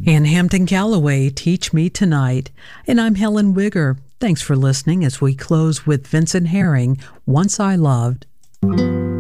And Hampton Callaway, Teach Me Tonight. And I'm Helen Wigger. Thanks for listening as we close with Vincent Herring, Once I Loved.